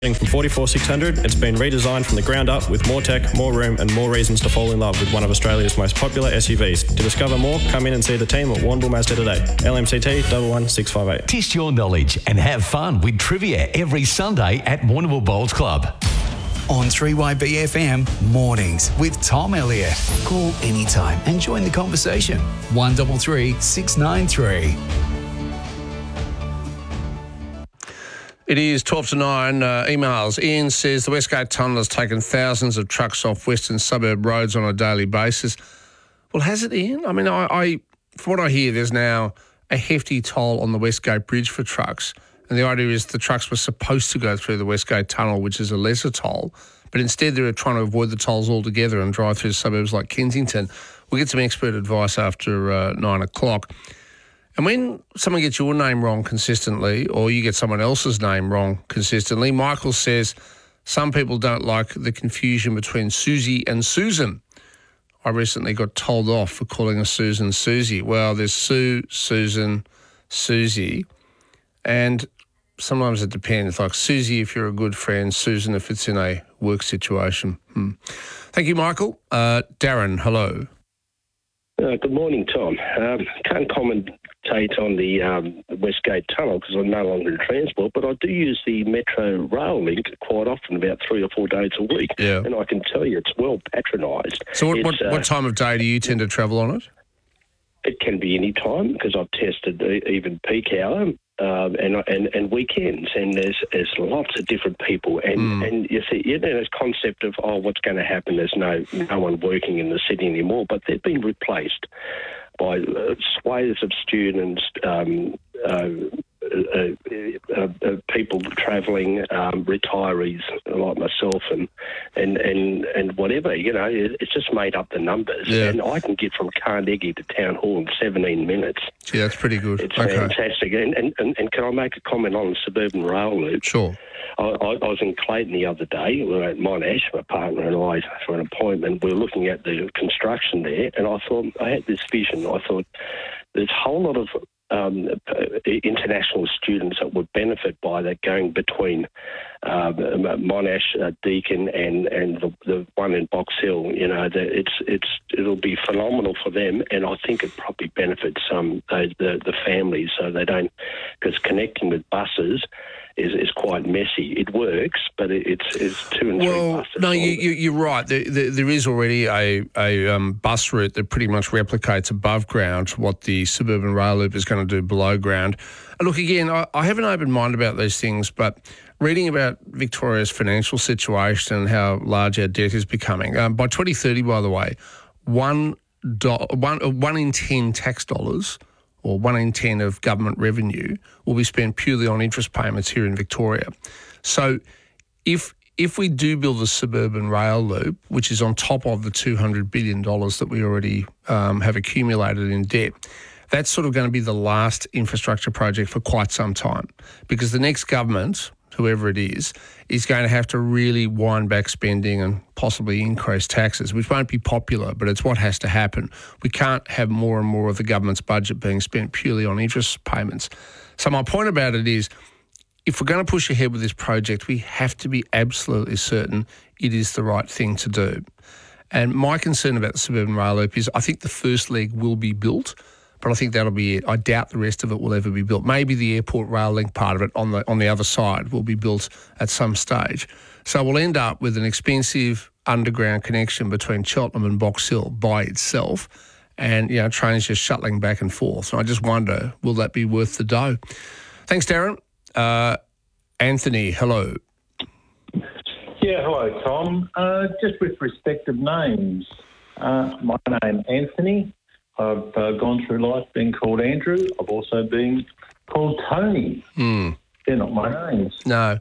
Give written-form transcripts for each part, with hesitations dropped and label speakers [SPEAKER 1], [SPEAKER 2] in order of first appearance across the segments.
[SPEAKER 1] From 44,600, it's been redesigned from the ground up with more tech, more room and more reasons to fall in love with one of Australia's most popular SUVs. To discover more, come in and see the team at Warrnambool Mazda today. LMCT 11658.
[SPEAKER 2] Test your knowledge and have fun with trivia every Sunday at Warrnambool Bowls Club.
[SPEAKER 3] On 3YBFM Mornings with Tom Elliott. Call anytime and join the conversation. 133 693.
[SPEAKER 4] It is 12 to 9. Emails. Ian says the Westgate Tunnel has taken thousands of trucks off western suburb roads on a daily basis. Well, has it, Ian? I mean, from what I hear, there's now a hefty toll on the Westgate Bridge for trucks. And the idea is the trucks were supposed to go through the Westgate Tunnel, which is a lesser toll. But instead, they're trying to avoid the tolls altogether and drive through suburbs like Kensington. We'll get some expert advice after 9 o'clock. And when someone gets your name wrong consistently or you get someone else's name wrong consistently, Michael says some people don't like the confusion between Susie and Susan. I recently got told off for calling a Susan Susie. Well, there's Sue, Susan, Susie, and sometimes it depends. Like Susie if you're a good friend, Susan if it's in a work situation. Thank you, Michael. Darren, hello.
[SPEAKER 5] Good morning, Tom. Can't commentate on the Westgate Tunnel because I'm no longer in transport, but I do use the Metro Rail link quite often, about 3 or 4 days a week.
[SPEAKER 4] Yeah.
[SPEAKER 5] And I can tell you it's well patronised.
[SPEAKER 4] So what time of day do you tend to travel on it?
[SPEAKER 5] It can be any time because I've tested even peak hour and weekends, and there's lots of different people, and you see, this concept of what's going to happen? There's no one working in the city anymore, but they've been replaced by swathes of students, people travelling, retirees like myself, and whatever. It's just made up the numbers.
[SPEAKER 4] Yeah.
[SPEAKER 5] And I can get from Carnegie to Town Hall in 17 minutes.
[SPEAKER 4] Yeah, that's pretty good.
[SPEAKER 5] It's fantastic. And can I make a comment on the suburban rail loop?
[SPEAKER 4] Sure.
[SPEAKER 5] I was in Clayton the other day. We were at Monash, my partner and I, for an appointment. We were looking at the construction there, and I had this vision. I thought there's a whole lot of international students that would benefit by that going between Monash, Deakin, and the one in Box Hill. It'll be phenomenal for them, and I think it probably benefits the families so they don't, because connecting with buses is quite messy. It works, but it's 2 and 3 buses.
[SPEAKER 4] No, you're right. There is already a bus route that pretty much replicates above ground what the suburban rail loop is going to do below ground. Look, again, I have an open mind about these things, but reading about Victoria's financial situation and how large our debt is becoming, by 2030, by the way, one in 10 tax dollars or 1 in 10 of government revenue will be spent purely on interest payments here in Victoria. So if we do build the suburban rail loop, which is on top of the $200 billion that we already have accumulated in debt, that's sort of going to be the last infrastructure project for quite some time, because the next government, whoever it is going to have to really wind back spending and possibly increase taxes, which won't be popular, but it's what has to happen. We can't have more and more of the government's budget being spent purely on interest payments. So my point about it is, if we're going to push ahead with this project, we have to be absolutely certain it is the right thing to do. And my concern about the suburban rail loop is I think the first leg will be built, but I think that'll be it. I doubt the rest of it will ever be built. Maybe the airport rail link part of it on the other side will be built at some stage. So we'll end up with an expensive underground connection between Cheltenham and Box Hill by itself, and trains just shuttling back and forth. So I just wonder, will that be worth the dough? Thanks, Darren. Anthony, hello.
[SPEAKER 6] Yeah, hello, Tom. Just with respect of names, my name Anthony. I've gone through life being called Andrew. I've also been called Tony. They're not my names.
[SPEAKER 4] No.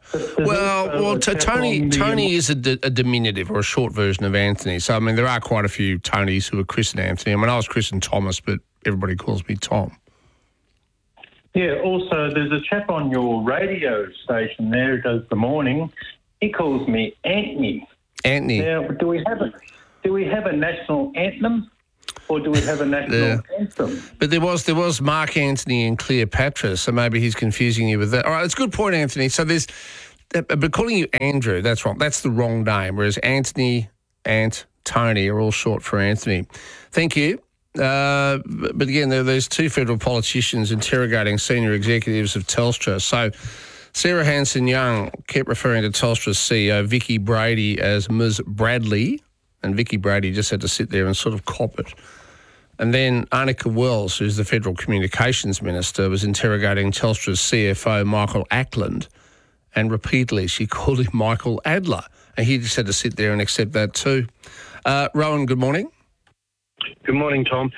[SPEAKER 4] Tony is a diminutive or a short version of Anthony. So, I mean, there are quite a few Tonys who are christened Anthony. I mean, I was christened Thomas, but everybody calls me Tom.
[SPEAKER 6] Yeah, also, there's a chap on your radio station there who does the morning. He calls me Anthony.
[SPEAKER 4] Anthony.
[SPEAKER 6] Now, do we have a national anthem? Or do we have a national anthem?
[SPEAKER 4] But there was Mark Anthony and Cleopatra, so maybe he's confusing you with that. All right, it's a good point, Anthony. So there's but calling you Andrew, that's wrong. That's the wrong name. Whereas Anthony, Ant, Tony are all short for Anthony. Thank you. But again, there's two federal politicians interrogating senior executives of Telstra. So Sarah Hanson-Young kept referring to Telstra's CEO, Vicky Brady, as Ms. Bradley, and Vicky Brady just had to sit there and sort of cop it. And then Annika Wells, who's the Federal Communications Minister, was interrogating Telstra's CFO, Michael Ackland, and repeatedly she called him Michael Adler. And he just had to sit there and accept that too. Rowan, good morning.
[SPEAKER 7] Good morning, Tom.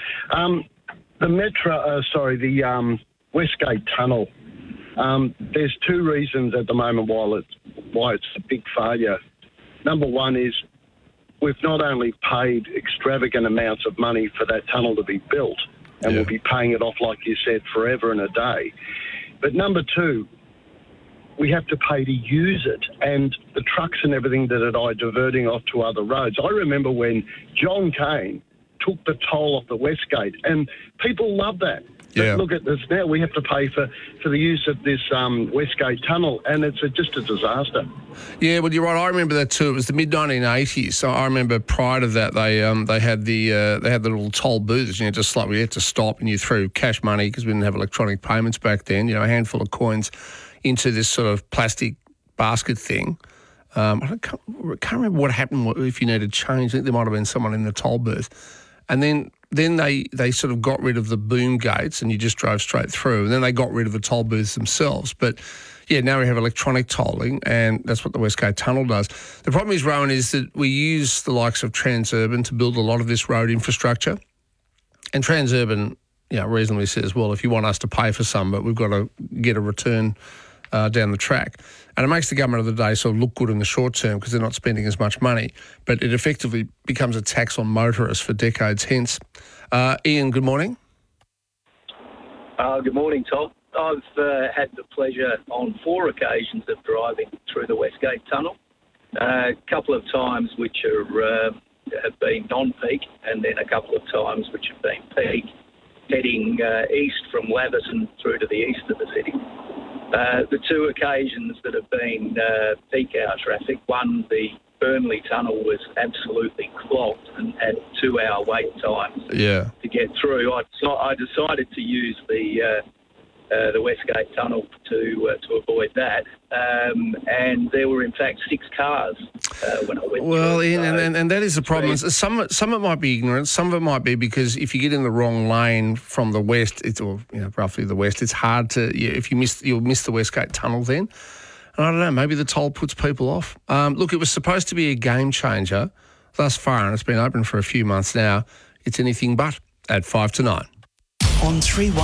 [SPEAKER 7] The Westgate Tunnel. There's two reasons at the moment why it's a big failure. Number one is we've not only paid extravagant amounts of money for that tunnel to be built, and we'll be paying it off, like you said, forever and a day. But number two, we have to pay to use it, and the trucks and everything that are diverting off to other roads. I remember when John Cain took the toll off the Westgate, and people love that.
[SPEAKER 4] Yeah.
[SPEAKER 7] But look at this now. We have to pay for the use of this Westgate Tunnel, and it's just a disaster.
[SPEAKER 4] Yeah, well, you're right. I remember that too. It was the mid-1980s. So I remember prior to that, they had the little toll booths. You know, just like we had to stop, and you threw cash money because we didn't have electronic payments back then. You know, a handful of coins into this sort of plastic basket thing. I can't remember what happened if you needed change. I think there might have been someone in the toll booth. And then they sort of got rid of the boom gates and you just drove straight through. And then they got rid of the toll booths themselves. But, yeah, now we have electronic tolling, and that's what the Westgate Tunnel does. The problem is, Rowan, is that we use the likes of Transurban to build a lot of this road infrastructure. And Transurban, reasonably says, well, if you want us to pay for some, but we've got to get a return down the track. And it makes the government of the day sort of look good in the short term because they're not spending as much money. But it effectively becomes a tax on motorists for decades hence. Ian, good morning.
[SPEAKER 8] Good morning, Tom. I've had the pleasure on 4 occasions of driving through the Westgate Tunnel. A couple of times which have been non-peak, and then a couple of times which have been peak, heading east from Laverton through to the east of the city. The 2 occasions that have been peak hour traffic, one, the Burnley Tunnel was absolutely clogged and had 2-hour wait times to get through. I decided to use the Westgate Tunnel to avoid that, and there were in fact 6 cars when I went.
[SPEAKER 4] Well,
[SPEAKER 8] through.
[SPEAKER 4] Ian, and that is the problem. Some of it might be ignorance. Some of it might be because if you get in the wrong lane from the west, roughly the west, it's hard to. If you'll miss the Westgate Tunnel then. And I don't know, maybe the toll puts people off. Look, it was supposed to be a game changer thus far, and it's been open for a few months now. It's anything but at 5 to 9.
[SPEAKER 3] On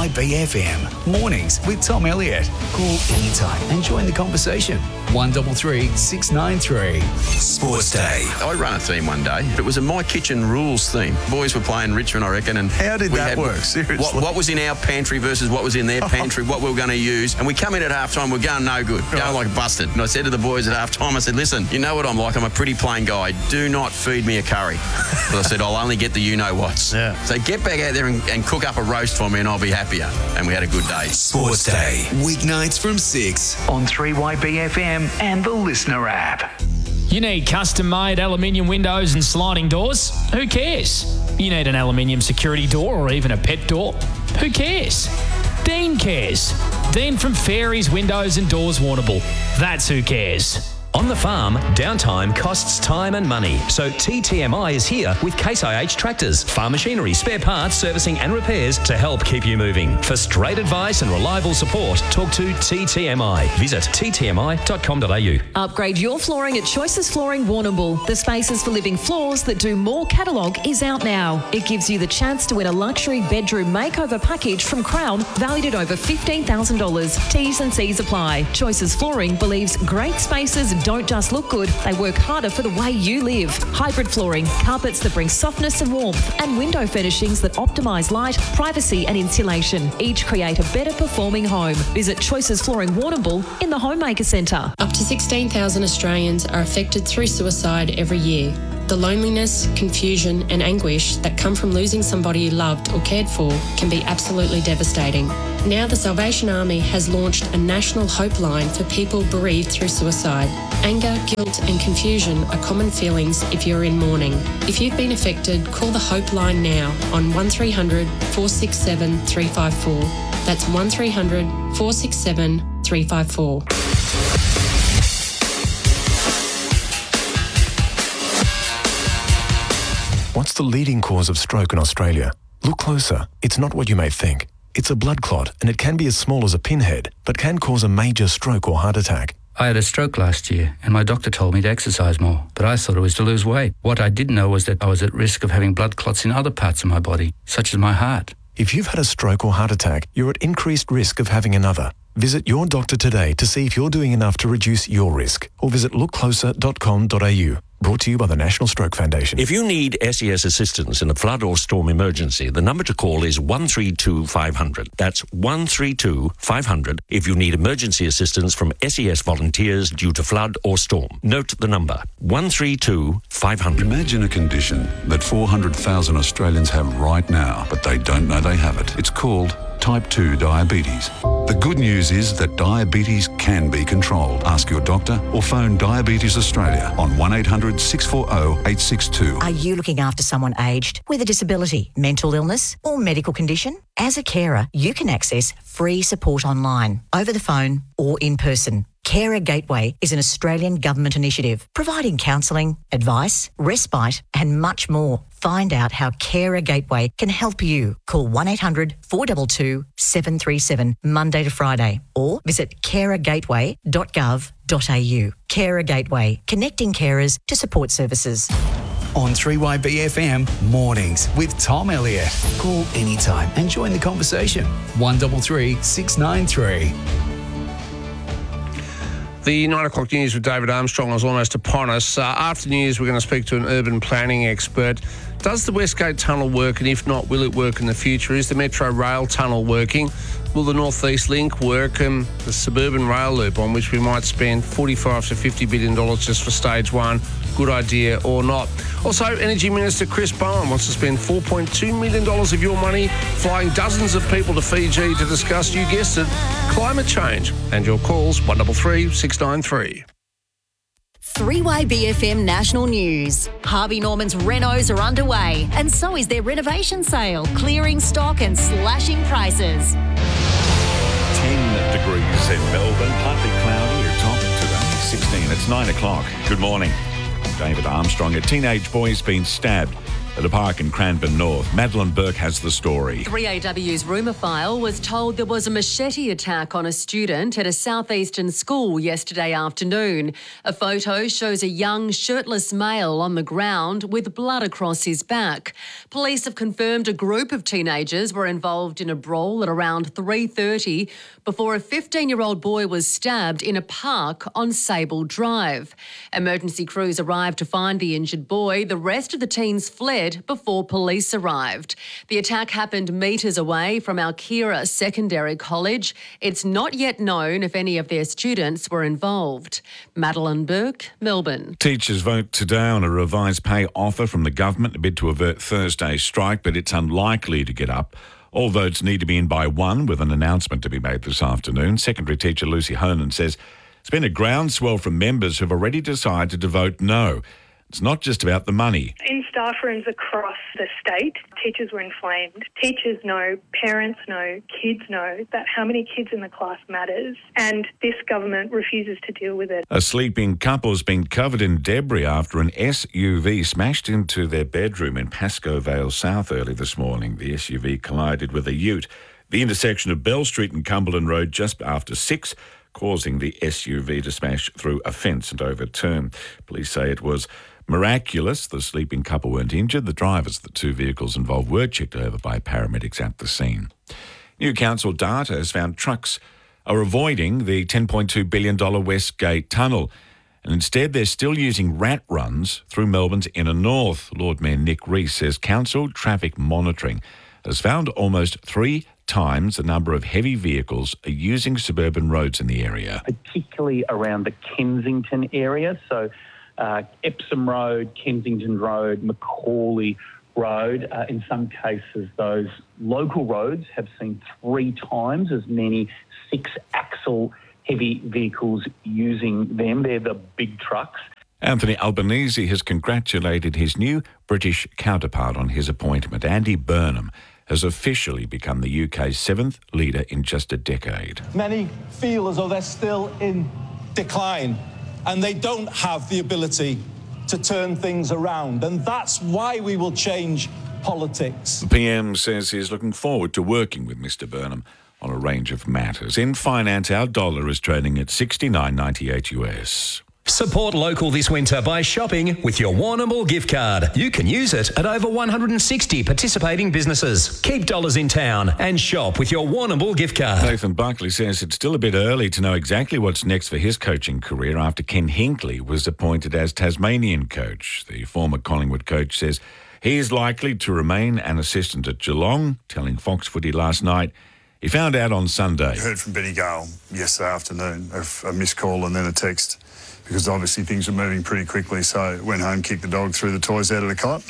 [SPEAKER 3] 3YBFM, mornings with Tom Elliott. Call anytime and join the conversation. 133 693. Sports Day.
[SPEAKER 9] I ran a theme one day. It was a My Kitchen Rules theme. Boys were playing Richmond, I reckon. And
[SPEAKER 10] how did that work? Seriously?
[SPEAKER 9] What was in our pantry versus what was in their pantry, what we were going to use. And we come in at halftime, we're going no good, going like busted. And I said to the boys at halftime, I said, listen, you know what I'm like. I'm a pretty plain guy. Do not feed me a curry. But I said, I'll only get the you-know-whats.
[SPEAKER 10] Yeah.
[SPEAKER 9] So get back out there and cook up a roast for me and I'll be happier. And we had a good day.
[SPEAKER 3] Sports Day. Weeknights from 6 on 3YBFM and the Listener app.
[SPEAKER 11] You need custom-made aluminium windows and sliding doors? Who cares? You need an aluminium security door or even a pet door? Who cares? Dean cares. Dean from Fairies Windows and Doors Warrnambool. That's who cares.
[SPEAKER 2] On the farm, downtime costs time and money. So TTMI is here with Case IH tractors, farm machinery, spare parts, servicing and repairs to help keep you moving. For straight advice and reliable support, talk to TTMI. Visit ttmi.com.au.
[SPEAKER 12] Upgrade your flooring at Choices Flooring Warrnambool. The Spaces for Living Floors that do more catalogue is out now. It gives you the chance to win a luxury bedroom makeover package from Crown valued at over $15,000. T's and C's apply. Choices Flooring believes great spaces don't just look good, they work harder for the way you live. Hybrid flooring, carpets that bring softness and warmth, and window furnishings that optimise light, privacy and insulation. Each create a better performing home. Visit Choices Flooring Warrnambool in the Homemaker Centre.
[SPEAKER 13] Up to 16,000 Australians are affected through suicide every year.
[SPEAKER 10] The loneliness, confusion and anguish that come from losing somebody you loved or cared for can be absolutely devastating. Now the Salvation Army has launched a national hope line for people bereaved through suicide. Anger, guilt and confusion are common feelings if you're in mourning. If you've been affected, call the Hope Line now on 1300 467 354. That's 1300 467 354.
[SPEAKER 13] What's the leading cause of stroke in Australia? Look closer. It's not what you may think. It's a blood clot, and it can be as small as a pinhead, but can cause a major stroke or heart attack.
[SPEAKER 14] I had a stroke last year, and my doctor told me to exercise more, but I thought it was to lose weight. What I didn't know was that I was at risk of having blood clots in other parts of my body, such as my heart.
[SPEAKER 13] If you've had a stroke or heart attack, you're at increased risk of having another. Visit your doctor today to see if you're doing enough to reduce your risk, or visit lookcloser.com.au. Brought to you by the National Stroke Foundation.
[SPEAKER 15] If you need SES assistance in a flood or storm emergency, the number to call is 132 500. That's 132 500 if you need emergency assistance from SES volunteers due to flood or storm. Note the number, 132 500.
[SPEAKER 16] Imagine a condition that 400,000 Australians have right now, but they don't know they have it. It's called type 2 diabetes. The good news is that diabetes can be controlled. Ask your doctor or phone Diabetes Australia on 1800 640 862.
[SPEAKER 17] Are you looking after someone aged with a disability, mental illness or medical condition? As a carer, you can access free support online, over the phone or in person. Carer Gateway is an Australian government initiative providing counselling, advice, respite and much more. Find out how Carer Gateway can help you. Call 1800 422 737 Monday to Friday or visit carergateway.gov.au. Carer Gateway, connecting carers to support services.
[SPEAKER 3] On 3YBFM, mornings with Tom Elliott. Call anytime and join the conversation. 133 693.
[SPEAKER 4] The 9 o'clock news with David Armstrong is almost upon us. After news, we're going to speak to an urban planning expert. Does the Westgate Tunnel work, and if not, will it work in the future? Is the Metro Rail Tunnel working? Will the North East Link work? The Suburban Rail Loop, on which we might spend $45 to $50 billion just for stage one, good idea or not? Also, Energy Minister Chris Bowen wants to spend $4.2 million of your money flying dozens of people to Fiji to discuss, you guessed it, climate change. And your calls, 133 693.
[SPEAKER 18] 3YBFM National News. Harvey Norman's renos are underway, and so is their renovation sale, clearing stock and slashing prices.
[SPEAKER 19] 10 degrees in Melbourne, partly cloudy, your top today, 16. It's 9 o'clock. Good morning. David Armstrong. A teenage boy's been stabbed at a park in Cranbourne North. Madeline Burke has the story.
[SPEAKER 20] 3AW's rumour file was told there was a machete attack on a student at a southeastern school yesterday afternoon. A photo shows a young shirtless male on the ground with blood across his back. Police have confirmed a group of teenagers were involved in a brawl at around 3:30 before a 15-year-old boy was stabbed in a park on Sable Drive. Emergency crews arrived to find the injured boy. The rest of the teens fled before police arrived. The attack happened metres away from Alkira Secondary College. It's not yet known if any of their students were involved. Madeline Burke, Melbourne.
[SPEAKER 19] Teachers vote today on a revised pay offer from the government, a bid to avert Thursday's strike, but it's unlikely to get up. All votes need to be in by 1, with an announcement to be made this afternoon. Secondary teacher Lucy Honan says it's been a groundswell from members who've already decided to vote no. It's not just about the money.
[SPEAKER 21] In staff rooms across the state, teachers were inflamed. Teachers know, parents know, kids know that how many kids in the class matters, and this government refuses to deal with it.
[SPEAKER 19] A sleeping couple's been covered in debris after an SUV smashed into their bedroom in Pascoe Vale South early this morning. The SUV collided with a ute. The intersection of Bell Street and Cumberland Road just after 6, causing the SUV to smash through a fence and overturn. Police say it was miraculous. The sleeping couple weren't injured. The drivers of the two vehicles involved were checked over by paramedics at the scene. New council data has found trucks are avoiding the $10.2 billion Westgate Tunnel, and instead they're still using rat runs through Melbourne's inner north. Lord Mayor Nick Rees says council traffic monitoring has found almost 3 times the number of heavy vehicles are using suburban roads in the area.
[SPEAKER 22] Particularly around the Kensington area, so
[SPEAKER 1] Epsom Road, Kensington Road, Macaulay Road. In some cases, those local roads have seen 3 times as many 6-axle heavy vehicles using them. They're the big trucks.
[SPEAKER 19] Anthony Albanese has congratulated his new British counterpart on his appointment. Andy Burnham has officially become the UK's 7th leader in just a decade.
[SPEAKER 22] Many feel as though they're still in decline and they don't have the ability to turn things around, and that's why we will change politics.
[SPEAKER 19] The PM says he's looking forward to working with Mr Burnham on a range of matters. In finance, our dollar is trading at $69.98 US.
[SPEAKER 2] Support local this winter by shopping with your Warrnambool gift card. You can use it at over 160 participating businesses. Keep dollars in town and shop with your Warrnambool gift card.
[SPEAKER 19] Nathan Buckley says it's still a bit early to know exactly what's next for his coaching career after Ken Hinkley was appointed as Tasmanian coach. The former Collingwood coach says he is likely to remain an assistant at Geelong, telling Fox Footy last night he found out on Sunday.
[SPEAKER 23] I heard from Benny Gale yesterday afternoon of a missed call and then a text, because obviously things were moving pretty quickly. So I went home, kicked the dog, threw the toys out of the cot,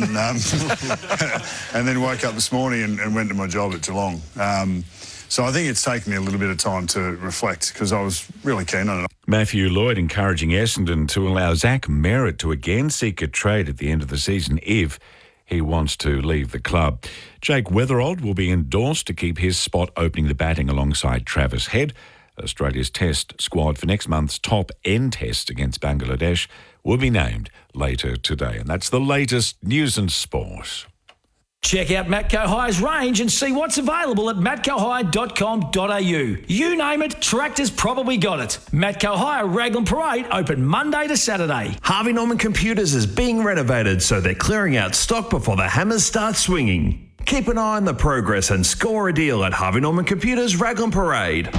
[SPEAKER 23] and then woke up this morning and went to my job at Geelong. So I think it's taken me a little bit of time to reflect because I was really keen on it.
[SPEAKER 19] Matthew Lloyd encouraging Essendon to allow Zach Merritt to again seek a trade at the end of the season if he wants to leave the club. Jake Weatherald will be endorsed to keep his spot opening the batting alongside Travis Head. Australia's test squad for next month's top end test against Bangladesh will be named later today. And that's the latest news and sport.
[SPEAKER 24] Check out Matco High's range and see what's available at matcohigh.com.au. You name it, Tractor's probably got it. Matco High Raglan Parade open Monday to Saturday.
[SPEAKER 25] Harvey Norman Computers is being renovated, so they're clearing out stock before the hammers start swinging. Keep an eye on the progress and score a deal at Harvey Norman Computers Raglan Parade.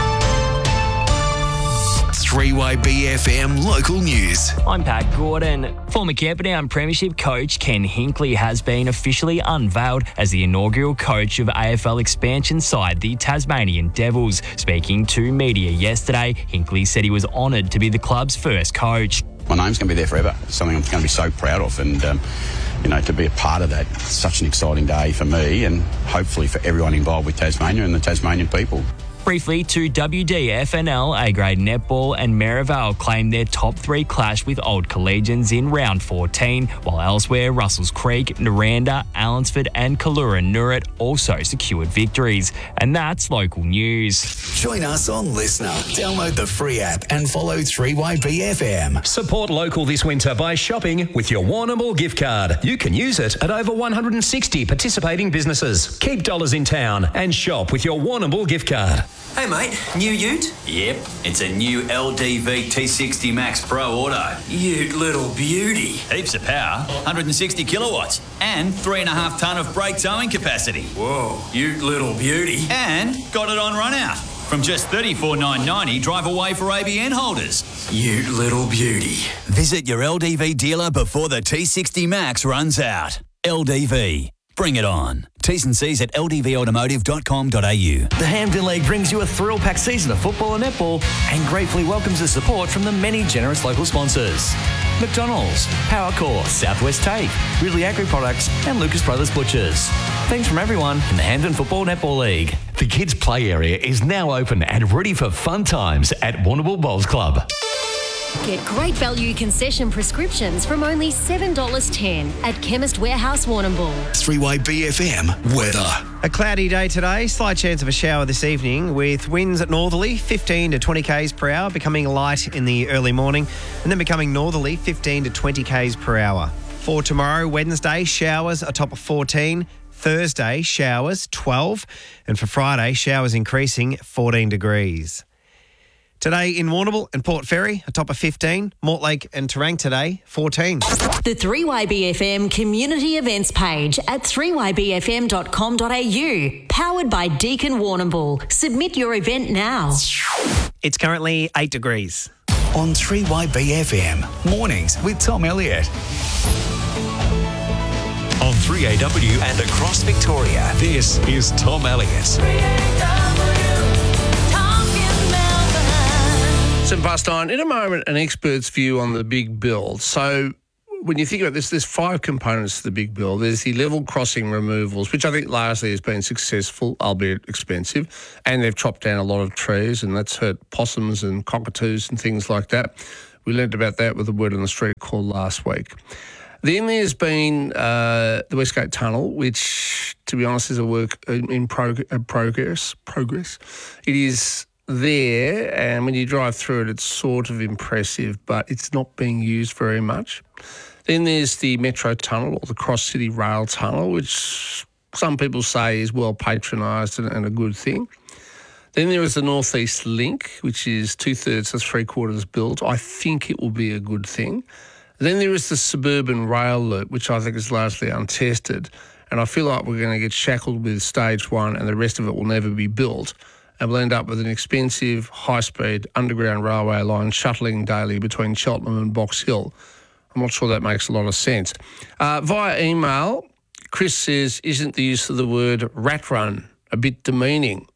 [SPEAKER 3] 3YBFM local news.
[SPEAKER 26] I'm Pat Gordon. Former Camperdown Premiership coach Ken Hinkley has been officially unveiled as the inaugural coach of AFL expansion side, the Tasmanian Devils. Speaking to media yesterday, Hinkley said he was honoured to be the club's first coach.
[SPEAKER 27] My name's going to be there forever. It's something I'm going to be so proud of, and to be a part of that, it's such an exciting day for me and hopefully for everyone involved with Tasmania and the Tasmanian people.
[SPEAKER 26] Briefly to WDFNL, A-grade netball and Merivale claimed their top 3 clash with Old Collegians in round 14, while elsewhere Russells Creek, Naranda, Allensford and Kallura Noorat also secured victories. And that's local news.
[SPEAKER 3] Join us on Listener. Download the free app and follow 3YBFM.
[SPEAKER 2] Support local this winter by shopping with your Warrnambool gift card. You can use it at over 160 participating businesses. Keep dollars in town and shop with your Warrnambool gift card.
[SPEAKER 28] Hey mate, new ute? Yep, it's a new LDV T60 Max Pro Auto. Ute little beauty. Heaps of power, 160 kilowatts, and 3.5 tonne of brake towing capacity. Whoa, ute little beauty. And got it on run out. From just $34,990 drive away for ABN holders. Ute little beauty. Visit your LDV dealer before the T60 Max runs out. LDV. Bring it on. T's and C's at ldvautomotive.com.au.
[SPEAKER 25] The Hampden League brings you a thrill-packed season of football and netball and gratefully welcomes the support from the many generous local sponsors. McDonald's, Powercore, Southwest Tape, Ridley Agri Products and Lucas Brothers Butchers. Thanks from everyone in the Hampden Football Netball League.
[SPEAKER 29] The kids' play area is now open and ready for fun times at Warrnambool Bowls Club.
[SPEAKER 18] Get great value concession prescriptions from only $7.10 at Chemist Warehouse Warrnambool.
[SPEAKER 3] 3YBFM weather.
[SPEAKER 30] A cloudy day today, slight chance of a shower this evening with winds at northerly 15 to 20 k's per hour, becoming light in the early morning and then becoming northerly 15 to 20 k's per hour. For tomorrow, Wednesday, showers a top of 14. Thursday, showers 12. And for Friday, showers increasing 14 degrees. Today in Warrnambool and Port Fairy, a top of 15. Mortlake and Terang today, 14.
[SPEAKER 18] The 3YBFM community events page at 3ybfm.com.au. Powered by Deakin Warrnambool. Submit your event now.
[SPEAKER 30] It's currently 8 degrees.
[SPEAKER 3] On 3YBFM, mornings with Tom Elliott.
[SPEAKER 29] On 3AW and across Victoria, this is Tom Elliott.
[SPEAKER 4] 7:09. In a moment, an expert's view on the big build. So when you think about this, there's 5 components to the big build. There's the level crossing removals, which I think largely has been successful, albeit expensive, and they've chopped down a lot of trees, and that's hurt possums and cockatoos and things like that. We learned about that with the Word on the Street call last week. Then there's been the Westgate Tunnel, which, to be honest, is a work in progress. It is there, and when you drive through it, it's sort of impressive, but it's not being used very much. Then there's the Metro Tunnel, or the Cross City Rail Tunnel, which some people say is well patronised and a good thing. Then there is the North East Link, which is 2/3 to 3/4 built. I think it will be a good thing. Then there is the Suburban Rail Loop, which I think is largely untested, and I feel like we're going to get shackled with stage 1 and the rest of it will never be built, and we'll end up with an expensive, high-speed underground railway line shuttling daily between Cheltenham and Box Hill. I'm not sure that makes a lot of sense. Via email, Chris says, isn't the use of the word rat run a bit demeaning?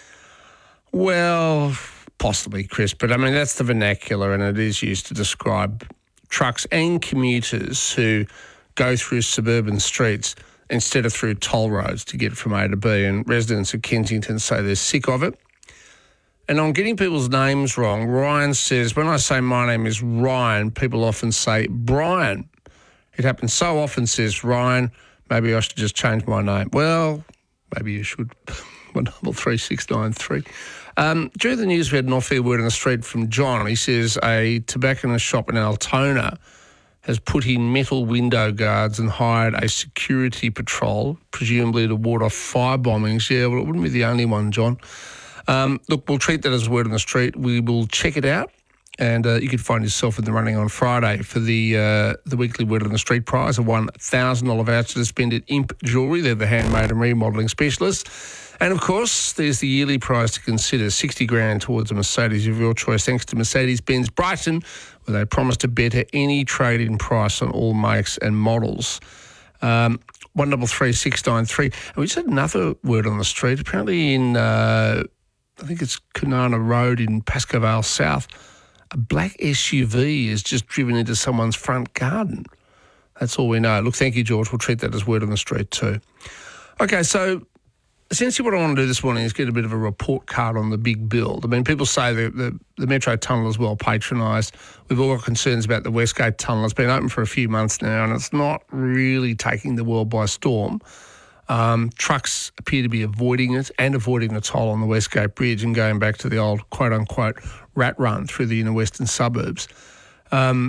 [SPEAKER 4] Well, possibly, Chris, but I mean, that's the vernacular and it is used to describe trucks and commuters who go through suburban streets instead of through toll roads to get from A to B, and residents of Kensington say they're sick of it. And I'm getting people's names wrong. Ryan says, when I say my name is Ryan, people often say Brian. It happens so often, says Ryan, maybe I should just change my name. Well, maybe you should. 133693. During the news, we had an off-air word on the street from John. He says a tobacconist shop in Altona has put in metal window guards and hired a security patrol, presumably to ward off fire bombings. Yeah, well, it wouldn't be the only one, John. Look, we'll treat that as a word on the street. We will check it out, and you could find yourself in the running on Friday for the weekly Word on the Street prize, a $1,000 voucher to spend at Imp Jewellery. They're the handmade and remodelling specialists. And, of course, there's the yearly prize to consider, $60,000 towards a Mercedes of your choice, thanks to Mercedes-Benz Brighton, where they promise to better any trade-in price on all makes and models. 133693. And we just had another word on the street, apparently in, I think it's Kunana Road in Pascoe Vale South. A black SUV has just driven into someone's front garden. That's all we know. Look, thank you, George. We'll treat that as word on the street too. Okay, so essentially what I want to do this morning is get a bit of a report card on the big build. I mean, people say the Metro Tunnel is well patronised. We've all got concerns about the Westgate Tunnel. It's been open for a few months now and it's not really taking the world by storm. Trucks appear to be avoiding it and avoiding the toll on the Westgate Bridge and going back to the old quote-unquote rat run through the inner western suburbs. I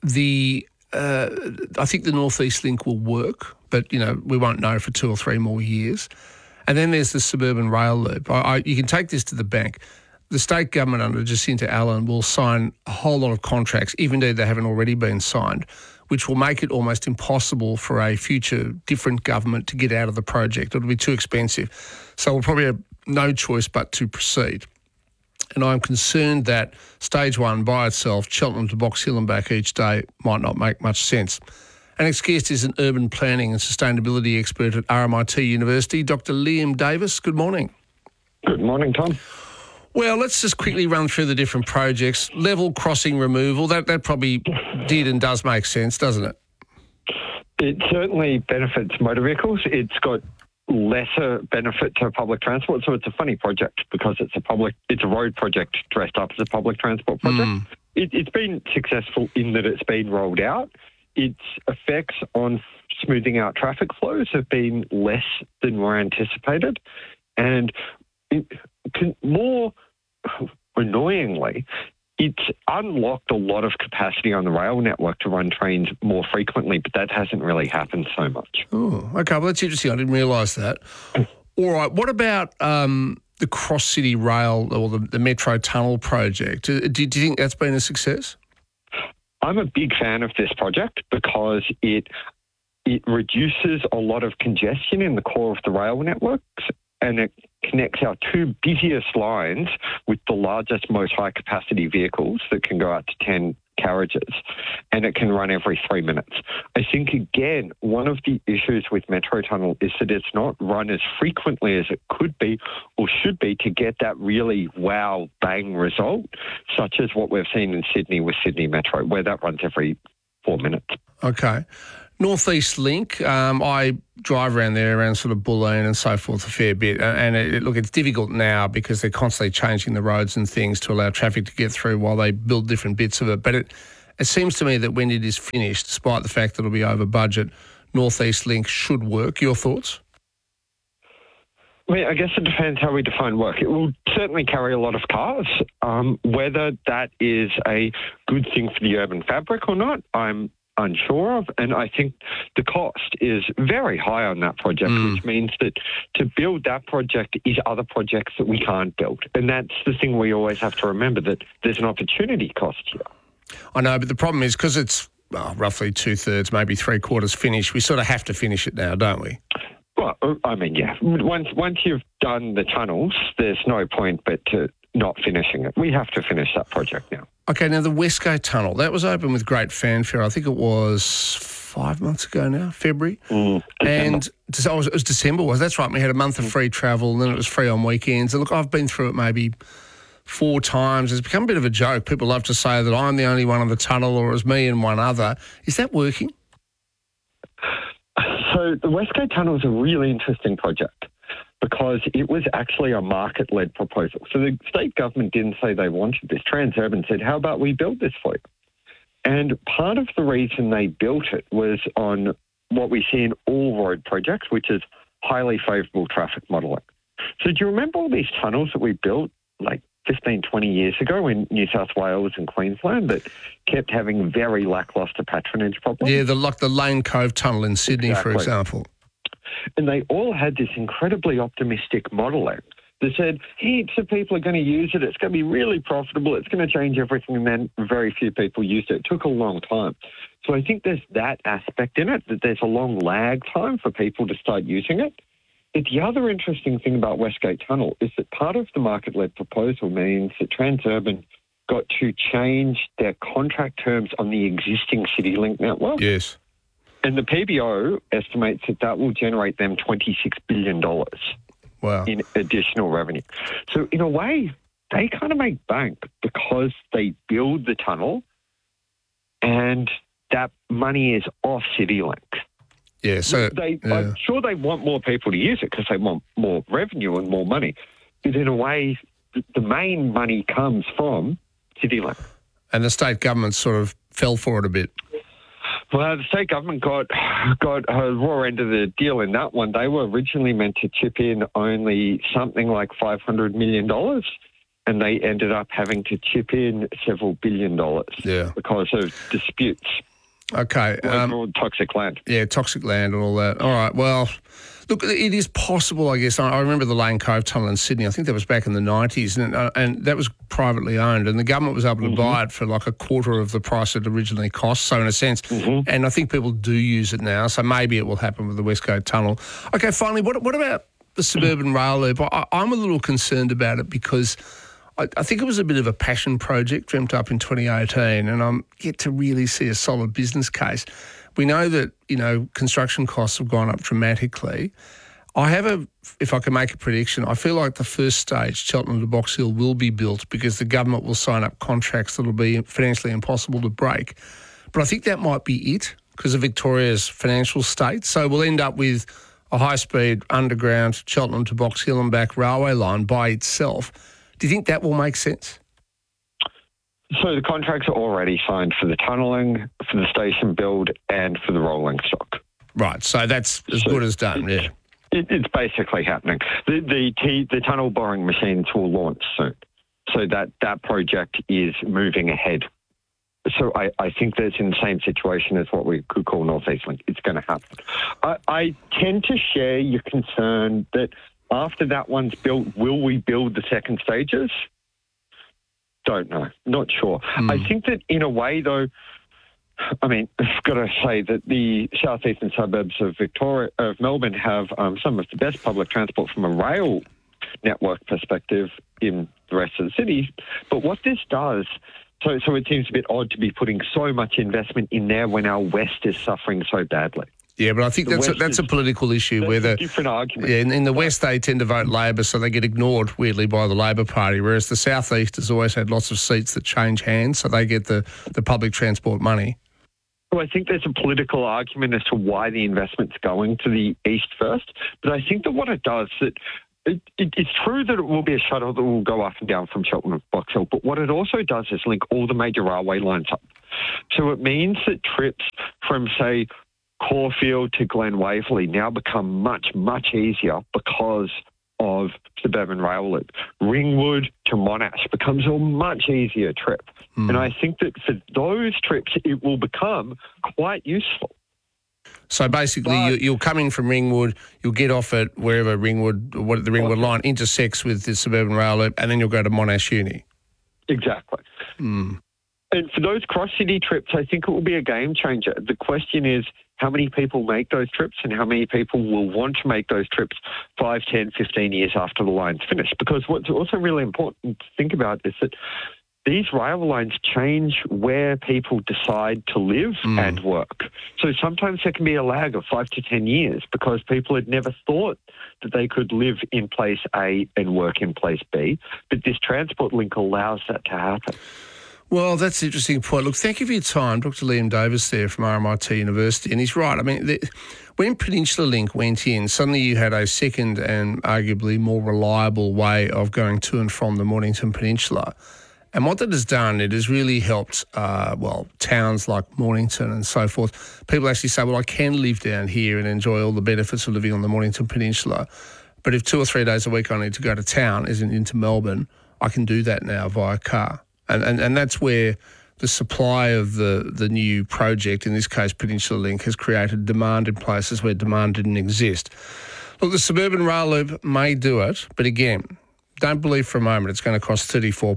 [SPEAKER 4] think the North East Link will work, but, you know, we won't know for 2 or 3 more years. And then there's the Suburban Rail Loop. You can take this to the bank. The state government under Jacinta Allen will sign a whole lot of contracts, if indeed they haven't already been signed, which will make it almost impossible for a future different government to get out of the project. It'll be too expensive. So we'll probably have no choice but to proceed. And I'm concerned that stage 1 by itself, Cheltenham to Box Hill and back each day, might not make much sense. Our next guest is an urban planning and sustainability expert at RMIT University, Dr. Liam Davis. Good morning.
[SPEAKER 5] Good morning, Tom.
[SPEAKER 4] Well, let's just quickly run through the different projects. Level crossing removal, that probably did and does make sense, doesn't it?
[SPEAKER 5] It certainly benefits motor vehicles. It's got lesser benefit to public transport, so it's a funny project because it's a road project dressed up as a public transport project. It's been successful in that it's been rolled out. Its effects on smoothing out traffic flows have been less than were anticipated. And more annoyingly, it's unlocked a lot of capacity on the rail network to run trains more frequently, but that hasn't really happened so much.
[SPEAKER 4] Oh, okay. Well, that's interesting. I didn't realise that. All right. What about the Cross City Rail or the Metro Tunnel project? Do you think that's been a success?
[SPEAKER 5] I'm a big fan of this project because it reduces a lot of congestion in the core of the rail networks, and it connects our 2 busiest lines with the largest, most high-capacity vehicles that can go out to 10 carriages, and it can run every 3 minutes. I think, again, one of the issues with Metro Tunnel is that it's not run as frequently as it could be or should be to get that really wow, bang result, such as what we've seen in Sydney with Sydney Metro, where that runs every 4 minutes.
[SPEAKER 4] Okay. Northeast Link, I drive around there, around sort of Bulleen and so forth a fair bit. And it's difficult now because they're constantly changing the roads and things to allow traffic to get through while they build different bits of it. But it seems to me that when it is finished, despite the fact that it'll be over budget, Northeast Link should work. Your thoughts?
[SPEAKER 5] I mean, I guess it depends how we define work. It will certainly carry a lot of cars. Whether that is a good thing for the urban fabric or not, I'm unsure of, and I think the cost is very high on that project, which means that to build that project is other projects that we can't build, and that's the thing we always have to remember, that there's an opportunity cost here.
[SPEAKER 4] I know, but the problem is because it's roughly 2/3, maybe 3/4 finished, we sort of have to finish it now, don't we?
[SPEAKER 5] Well, I mean, yeah. Once you've done the tunnels, there's no point but to not finishing it. We have to finish that project now.
[SPEAKER 4] Okay, now the Westgate Tunnel, that was open with great fanfare. I think it was 5 months ago now, February. And it was December, that's right. We had a month of free travel, and then it was free on weekends. And look, I've been through it maybe 4 times. It's become a bit of a joke. People love to say that I'm the only one on the tunnel, or it's me and one other. Is that working?
[SPEAKER 5] So the Westgate Tunnel is a really interesting project because it was actually a market-led proposal. So the state government didn't say they wanted this. Transurban said, how about we build this for you? And part of the reason they built it was on what we see in all road projects, which is highly favourable traffic modelling. So do you remember all these tunnels that we built like 15, 20 years ago in New South Wales and Queensland that kept having very lacklustre patronage problems?
[SPEAKER 4] Yeah, like the Lane Cove Tunnel in Sydney, for example.
[SPEAKER 5] And they all had this incredibly optimistic modelling that said heaps of people are going to use it, it's going to be really profitable, it's going to change everything, and then very few people used it. It took a long time. So I think there's that aspect in it, that there's a long lag time for people to start using it. But the other interesting thing about Westgate Tunnel is that part of the market-led proposal means that Transurban got to change their contract terms on the existing CityLink network.
[SPEAKER 4] Yes.
[SPEAKER 5] And the PBO estimates that will generate them $26 billion in additional revenue. So in a way, they kind of make bank because they build the tunnel and that money is off CityLink.
[SPEAKER 4] Yeah, so
[SPEAKER 5] I'm sure they want more people to use it because they want more revenue and more money. But in a way, the main money comes from CityLink.
[SPEAKER 4] And the state government sort of fell for it a bit.
[SPEAKER 5] Well, the state government got a raw end of the deal in that one. They were originally meant to chip in only something like $500 million, and they ended up having to chip in several $billion because of disputes.
[SPEAKER 4] Okay.
[SPEAKER 5] Toxic land.
[SPEAKER 4] Yeah, toxic land and all that. All right, well, look, it is possible, I guess. I remember the Lane Cove Tunnel in Sydney. I think that was back in the 90s, and that was privately owned, and the government was able to buy it for like a quarter of the price it originally cost, so in a sense. And I think people do use it now, so maybe it will happen with the Westgate Tunnel. Okay, finally, what about the suburban rail loop? I'm a little concerned about it because I think it was a bit of a passion project dreamt up in 2018, and I'm yet to really see a solid business case. We know that, construction costs have gone up dramatically. If I can make a prediction, I feel like the first stage, Cheltenham to Box Hill, will be built because the government will sign up contracts that will be financially impossible to break. But I think that might be it because of Victoria's financial state. So we'll end up with a high-speed underground Cheltenham to Box Hill and back railway line by itself. Do you think that will make sense?
[SPEAKER 5] So the contracts are already signed for the tunnelling, for the station build, and for the rolling stock.
[SPEAKER 4] Right, so that's as good as done, yeah.
[SPEAKER 5] It's basically happening. The tunnel boring machines will launch soon. So that project is moving ahead. So I think that's in the same situation as what we could call North East Link. It's going to happen. I tend to share your concern that after that one's built, will we build the second stages? Don't know. Not sure. I think that in a way, though, I mean, I've got to say that the southeastern suburbs of Melbourne have some of the best public transport from a rail network perspective in the rest of the city. But what this does So it seems a bit odd to be putting so much investment in there when our West is suffering so badly.
[SPEAKER 4] Yeah, but I think that's a political issue where
[SPEAKER 5] a different argument.
[SPEAKER 4] Yeah, in the West they tend to vote Labor, so they get ignored weirdly by the Labor Party, whereas the South East has always had lots of seats that change hands, so they get the public transport money.
[SPEAKER 5] Well, I think there's a political argument as to why the investment's going to the East first, but I think that what it does that. It's true that it will be a shuttle that will go up and down from Cheltenham to Box Hill, but what it also does is link all the major railway lines up. So it means that trips from, say, Caulfield to Glen Waverley now become much, much easier because of Suburban Rail Loop. Ringwood to Monash becomes a much easier trip. And I think that for those trips, it will become quite useful.
[SPEAKER 4] So basically, you'll come in from Ringwood, you'll get off at wherever the Ringwood line intersects with the Suburban Rail Loop, and then you'll go to Monash Uni.
[SPEAKER 5] Exactly. And for those cross-city trips, I think it will be a game changer. The question is how many people make those trips and how many people will want to make those trips 5, 10, 15 years after the line's finished. Because what's also really important to think about is that these rail lines change where people decide to live and work. So sometimes there can be a lag of 5 to 10 years because people had never thought that they could live in place A and work in place B. But this transport link allows that to happen.
[SPEAKER 4] Well, that's an interesting point. Look, thank you for your time. Dr. Liam Davis there from RMIT University. And he's right. I mean, when Peninsula Link went in, suddenly you had a second and arguably more reliable way of going to and from the Mornington Peninsula. And what that has done, it has really helped, towns like Mornington and so forth. People actually say, well, I can live down here and enjoy all the benefits of living on the Mornington Peninsula. But if 2 or 3 days a week I need to go to town, as in into Melbourne, I can do that now via car. And that's where the supply of the new project, in this case Peninsula Link, has created demand in places where demand didn't exist. Look, the Suburban Rail Loop may do it, but again, don't believe for a moment it's going to cost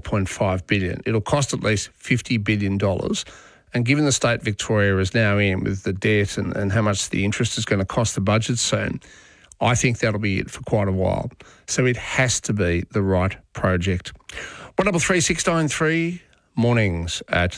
[SPEAKER 4] $34.5 billion. It'll cost at least $50 billion. And given the state Victoria is now in with the debt and how much the interest is going to cost the budget soon, I think that'll be it for quite a while. So it has to be the right project. 133 mornings at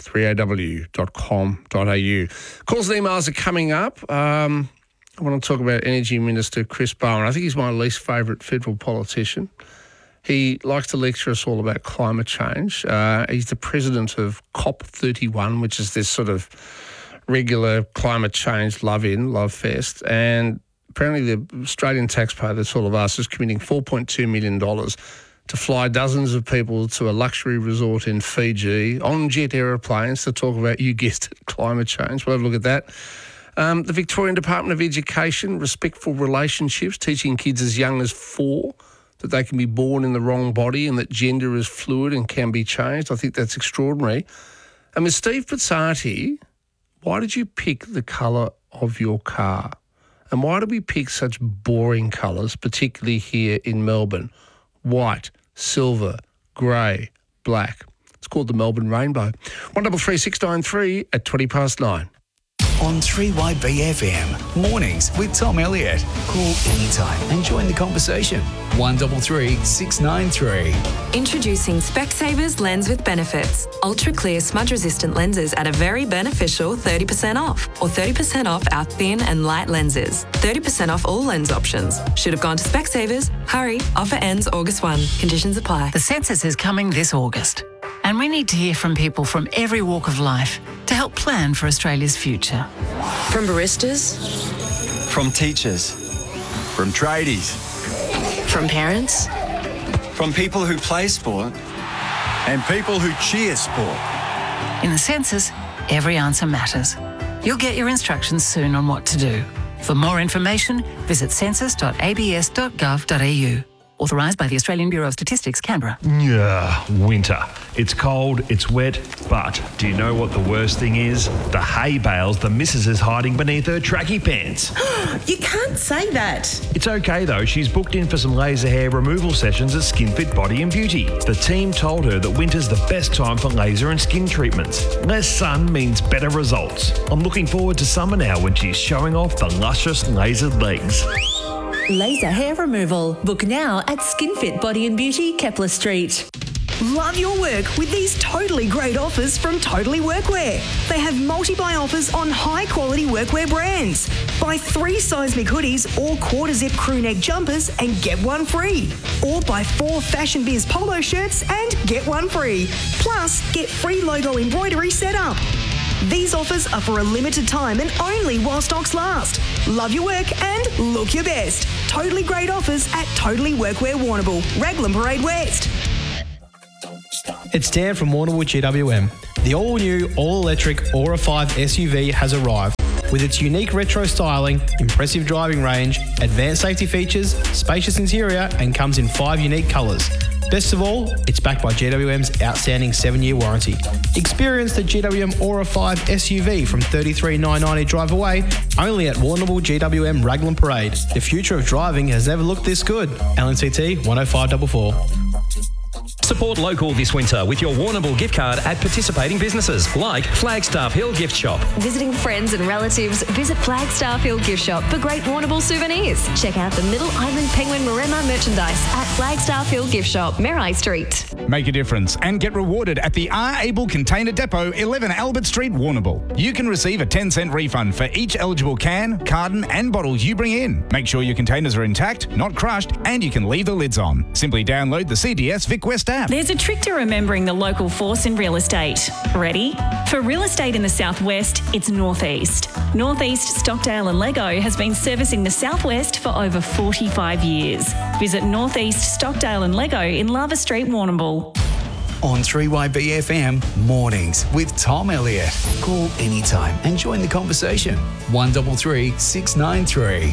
[SPEAKER 4] 3aw.com.au. Calls and emails are coming up. I want to talk about Energy Minister Chris Bowen. I think he's my least favourite federal politician. He likes to lecture us all about climate change. He's the president of COP31, which is this sort of regular climate change love fest. And apparently the Australian taxpayer, that's all of us, is committing $4.2 million to fly dozens of people to a luxury resort in Fiji on jet aeroplanes to talk about, you guessed it, climate change. We'll have a look at that. The Victorian Department of Education, respectful relationships, teaching kids as young as 4 that they can be born in the wrong body and that gender is fluid and can be changed. I think that's extraordinary. And with Steve Pizzati, why did you pick the colour of your car? And why do we pick such boring colours, particularly here in Melbourne? White, silver, grey, black. It's called the Melbourne Rainbow. 133693 at 9:20.
[SPEAKER 3] On 3YBFM, mornings with Tom Elliott. Call anytime and join the conversation. 133 693.
[SPEAKER 6] Introducing Specsavers Lens with Benefits. Ultra clear smudge resistant lenses at a very beneficial 30% off, or 30% off our thin and light lenses. 30% off all lens options. Should have gone to Specsavers. Hurry, offer ends August 1. Conditions apply.
[SPEAKER 7] The census is coming this August, and we need to hear from people from every walk of life to help plan for Australia's future.
[SPEAKER 6] From baristas,
[SPEAKER 8] from teachers, from tradies,
[SPEAKER 6] from parents,
[SPEAKER 8] from people who play sport and people who cheer sport.
[SPEAKER 7] In the census, every answer matters. You'll get your instructions soon on what to do. For more information, visit census.abs.gov.au. Authorised by the Australian Bureau of Statistics, Canberra.
[SPEAKER 9] Yeah, winter. It's cold, it's wet, but do you know what the worst thing is? The hay bales the missus is hiding beneath her tracky pants.
[SPEAKER 10] You can't say that.
[SPEAKER 9] It's okay though, she's booked in for some laser hair removal sessions at SkinFit Body and Beauty. The team told her that winter's the best time for laser and skin treatments. Less sun means better results. I'm looking forward to summer now when she's showing off the luscious lasered legs.
[SPEAKER 10] Laser hair removal. Book now at SkinFit Body and Beauty, Kepler Street.
[SPEAKER 1] Love your work with these totally great offers from Totally Workwear. They have multi-buy offers on high-quality workwear brands. Buy 3 seismic hoodies or quarter-zip crew neck jumpers and get one free. Or buy 4 Fashion Biz polo shirts and get one free. Plus, get free logo embroidery set up. These offers are for a limited time and only while stocks last. Love your work and look your best. Totally great offers at Totally Workwear Warrnambool, Raglan Parade West.
[SPEAKER 11] It's Dan from Warrnambool GWM. The all-new, all-electric Aura 5 SUV has arrived. With its unique retro styling, impressive driving range, advanced safety features, spacious interior, and comes in 5 unique colours. Best of all, it's backed by GWM's outstanding 7-year warranty. Experience the GWM Aura 5 SUV from $33,990 drive away, only at Warrnambool GWM Raglan Parade. The future of driving has never looked this good. LNCT 10544.
[SPEAKER 2] Support local this winter with your Warrnambool gift card at participating businesses like Flagstaff Hill Gift Shop.
[SPEAKER 12] Visiting friends and relatives, visit Flagstaff Hill Gift Shop for great Warrnambool souvenirs. Check out the Middle Island Penguin Maremma merchandise at Flagstaff Hill Gift Shop, Marai Street.
[SPEAKER 13] Make a difference and get rewarded at the R. Able Container Depot, 11 Albert Street, Warrnambool. You can receive a 10-cent refund for each eligible can, carton and bottle you bring in. Make sure your containers are intact, not crushed, and you can leave the lids on. Simply download the CDS Vic West app.
[SPEAKER 14] There's a trick to remembering the local force in real estate. Ready? For real estate in the southwest, it's Northeast. Northeast Stockdale and Lego has been servicing the southwest for over 45 years. Visit Northeast Stockdale and Lego in Lava Street, Warrnambool.
[SPEAKER 3] On 3YBFM Mornings with Tom Elliott. Call anytime and join the conversation. 133 693.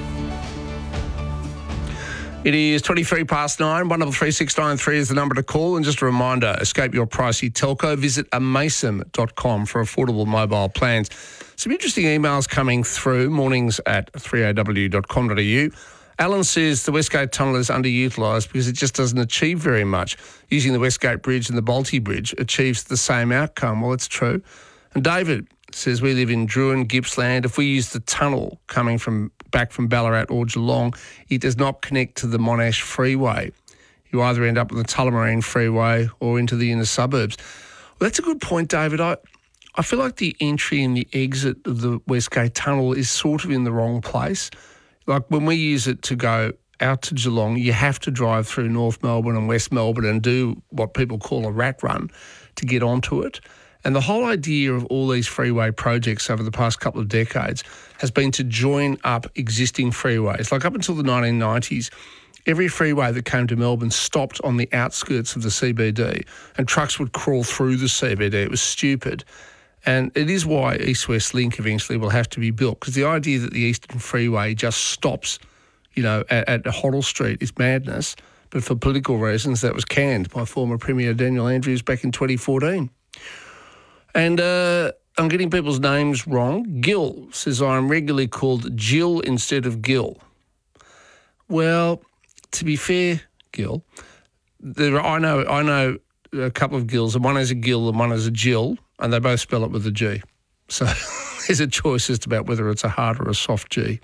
[SPEAKER 4] It is 23 past 9. 133 is the number to call. And just a reminder, escape your pricey telco. Visit amason.com for affordable mobile plans. Some interesting emails coming through. Mornings at 3aw.com.au. Alan says the Westgate Tunnel is underutilised because it just doesn't achieve very much. Using the Westgate Bridge and the Bolte Bridge achieves the same outcome. Well, it's true. And David says we live in Druin, Gippsland. If we use the tunnel coming back from Ballarat or Geelong, it does not connect to the Monash Freeway. You either end up on the Tullamarine Freeway or into the inner suburbs. Well, that's a good point, David. I feel like the entry and the exit of the Westgate Tunnel is sort of in the wrong place. Like when we use it to go out to Geelong, you have to drive through North Melbourne and West Melbourne and do what people call a rat run to get onto it. And the whole idea of all these freeway projects over the past couple of decades has been to join up existing freeways. Like up until the 1990s, every freeway that came to Melbourne stopped on the outskirts of the CBD and trucks would crawl through the CBD. It was stupid. And it is why East-West Link eventually will have to be built, because the idea that the Eastern Freeway just stops, at Hoddle Street is madness. But for political reasons, that was canned by former Premier Daniel Andrews back in 2014. And I'm getting people's names wrong. Gil says I'm regularly called Jill instead of Gil. Well, to be fair, Gil, I know a couple of Gils, and one is a Gil and one is a Jill, and they both spell it with a G. So there's a choice as to about whether it's a hard or a soft G.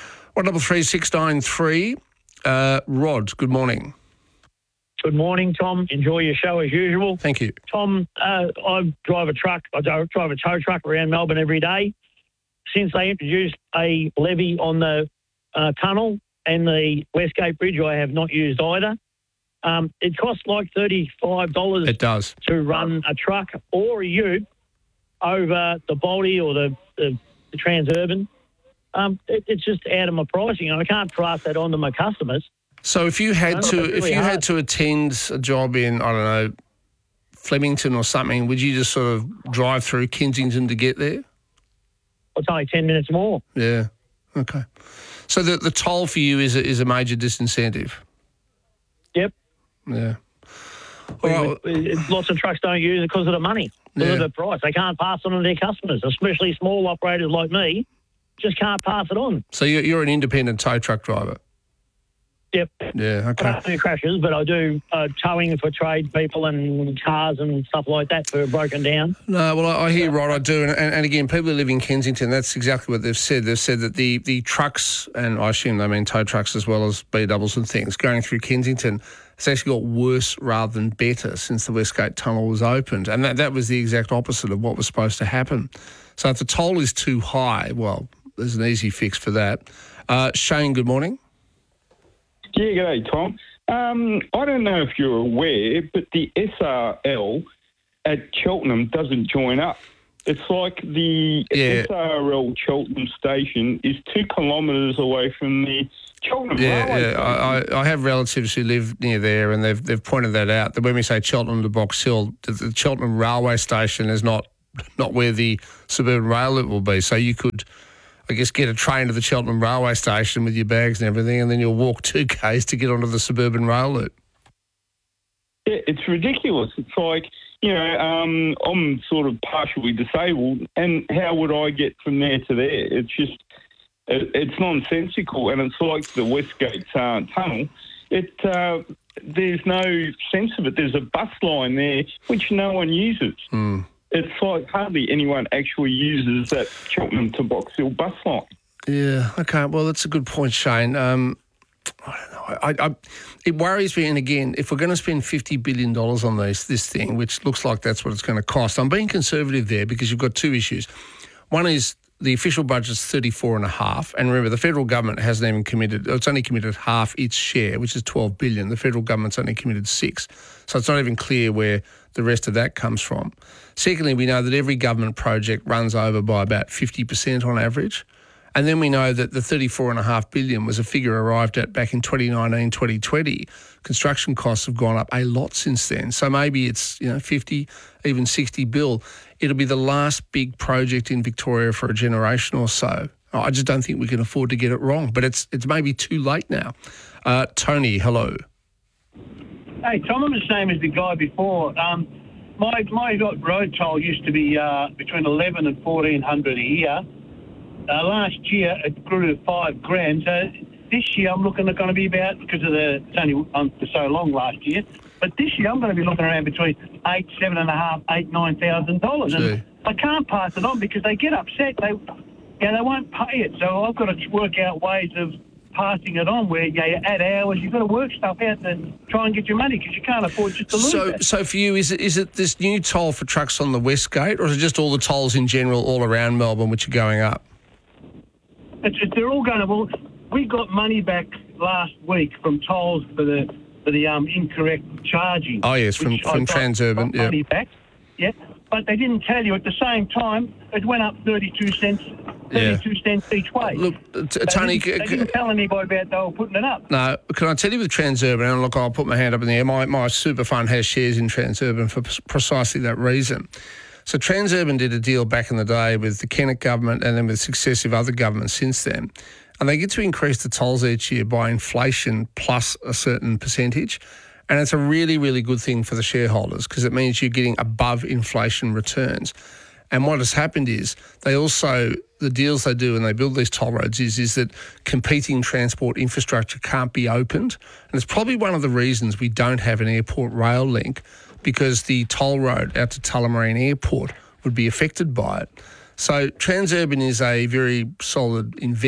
[SPEAKER 4] 133 Rod, good morning.
[SPEAKER 15] Good morning, Tom. Enjoy your show as usual.
[SPEAKER 4] Thank you.
[SPEAKER 15] Tom, I drive a truck. I drive a tow truck around Melbourne every day. Since they introduced a levy on the tunnel and the Westgate Bridge, I have not used either. It costs like $35
[SPEAKER 4] it does.
[SPEAKER 15] to run a truck or a ute over the Bolte or the Transurban. It's just out of my pricing, and I can't pass that on to my customers.
[SPEAKER 4] So if you had had to attend a job in, I don't know, Flemington or something, would you just sort of drive through Kensington to get there?
[SPEAKER 15] It's only 10 minutes more.
[SPEAKER 4] Yeah. Okay. So the toll for you is a major disincentive?
[SPEAKER 15] Yep.
[SPEAKER 4] Yeah.
[SPEAKER 15] Lots of trucks don't use it because of the money, because of the price. They can't pass it on to their customers, especially small operators like me, just can't pass it on.
[SPEAKER 4] So you're an independent tow truck driver?
[SPEAKER 15] Yep.
[SPEAKER 4] Yeah, okay.
[SPEAKER 15] I don't do crashes, but I do towing for trade people and cars and stuff like that for broken down.
[SPEAKER 4] No, well, I hear Rod, I do. And again, people who live in Kensington, that's exactly what they've said. They've said that the trucks, and I assume they mean tow trucks as well as B-doubles and things, going through Kensington It's actually got worse rather than better since the Westgate Tunnel was opened. And that was the exact opposite of what was supposed to happen. So if the toll is too high, well, there's an easy fix for that. Shane, good morning.
[SPEAKER 16] Yeah, g'day, Tom. I don't know if you're aware, but the SRL at Cheltenham doesn't join up. It's like the SRL Cheltenham station is 2 kilometres away from the Cheltenham railway.
[SPEAKER 4] I have relatives who live near there, and they've pointed that out. That when we say Cheltenham to Box Hill, the Cheltenham railway station is not where the suburban rail loop will be. So you could, I guess, get a train to the Cheltenham railway station with your bags and everything, and then you'll walk 2 k's to get onto the suburban rail loop.
[SPEAKER 16] Yeah, it's ridiculous. It's like, I'm sort of partially disabled, and how would I get from there to there? It's just, it's nonsensical, and it's like the Westgate Tunnel. There's no sense of it. There's a bus line there which no one uses. It's like hardly anyone actually uses that Cheltenham to Box Hill bus line.
[SPEAKER 4] Yeah, okay. Well, that's a good point, Shane. I don't know. It worries me, and again, if we're going to spend $50 billion on this thing, which looks like that's what it's going to cost, I'm being conservative there because you've got 2 issues. One is the official budget's 34.5, and remember, the federal government hasn't even committed, it's only committed half its share, which is $12 billion. The federal government's only committed 6. So it's not even clear where the rest of that comes from. Secondly, we know that every government project runs over by about 50% on average. And then we know that the $34.5 billion was a figure arrived at back in 2019, 2020. Construction costs have gone up a lot since then. So maybe it's 50, even 60 bill. It'll be the last big project in Victoria for a generation or so. I just don't think we can afford to get it wrong. But it's maybe too late now. Tony, hello.
[SPEAKER 17] Hey, Tom, I'm the same as the guy before. My road toll used to be between 11 and 1,400 a year. Last year it grew to $5,000. So this year I'm looking at going to be about, because of it's only on for so long last year, but this year I'm going to be looking around between $7,500, $9,000, and I can't pass it on because they get upset. They won't pay it. So I've got to work out ways of passing it on where you add hours. You've got to work stuff out and try and get your money because you can't afford just to lose it.
[SPEAKER 4] So for you, is it this new toll for trucks on the Westgate, or is it just all the tolls in general all around Melbourne which are going up?
[SPEAKER 17] They're all going to. Well, we got money back last week from tolls for the incorrect charging.
[SPEAKER 4] Oh yes, from Transurban.
[SPEAKER 17] Yeah. Money back. Yeah, but they didn't tell you at the same time it went up 32 cents. 32 cents each way.
[SPEAKER 4] Look, Tony,
[SPEAKER 17] they didn't tell anybody about they were putting it up.
[SPEAKER 4] No, can I tell you with Transurban, and look, I'll put my hand up in the air, my super fund has shares in Transurban for precisely that reason. So Transurban did a deal back in the day with the Kennett government and then with successive other governments since then. And they get to increase the tolls each year by inflation plus a certain percentage. And it's a really, really good thing for the shareholders because it means you're getting above inflation returns. And what has happened is the deals they do when they build these toll roads is that competing transport infrastructure can't be opened. And it's probably one of the reasons we don't have an airport rail link, because the toll road out to Tullamarine Airport would be affected by it. So Transurban is a very solid investment.